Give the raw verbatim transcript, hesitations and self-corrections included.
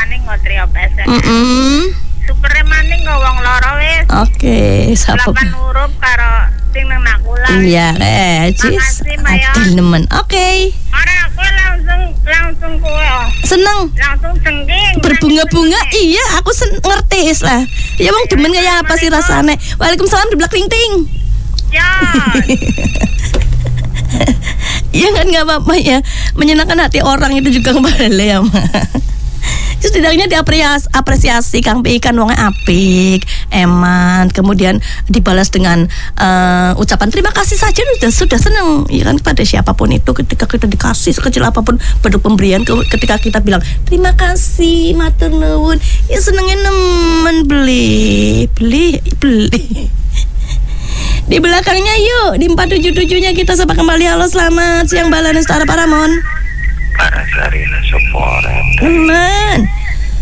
maning kok trio pesen. Heeh. Supere maning kok wong loro wis. Oke, sapa? Lapan huruf karo sing nang nakulan. Iya, eh, cis. Adil nemen. Oke. Ora aku langsung langsung kowe. Seneng. Langsung sengking. Berbunga-bunga, iya, aku sen- ngerti is lah. Ya wong demen kayak apa sih rasane. Waalaikumsalam di belakang ting. Ya. Ya kan nggak apa-apa ya, menyenangkan hati orang itu juga kembali ya Ma. Setidaknya diapresiasi apresiasi Kang Pi kan wongnya apik, eman, kemudian dibalas dengan uh, ucapan terima kasih saja sudah sudah senang ya kan pada siapapun itu ketika kita dikasih sekecil apapun bentuk pemberian ke- ketika kita bilang terima kasih matur nuwun ya senengnya nemen beli beli beli. Di belakangnya yuk di empat tujuh tujuh-nya kita sapa kembali. Halo selamat siang Balana Setara Paramon. Para Sarina Soporan. Nah